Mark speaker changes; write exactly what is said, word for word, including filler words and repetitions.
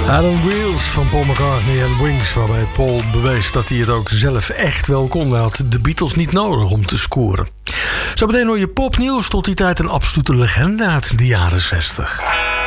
Speaker 1: Adam Wheels van Paul McCartney en Wings, waarbij Paul bewees dat hij het ook zelf echt wel kon. Hij had de Beatles niet nodig om te scoren. Zo meteen hoor je popnieuws, tot die tijd een absolute legende uit de jaren zestig.